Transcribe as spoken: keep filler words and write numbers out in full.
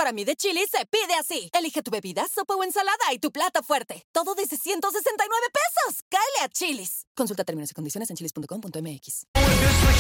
para mí de Chili's se pide así. Elige tu bebida, sopa o ensalada y tu plato fuerte. Todo desde ciento sesenta y nueve pesos. ¡Cáele a Chili's! Consulta términos y condiciones en chilis punto com punto m x.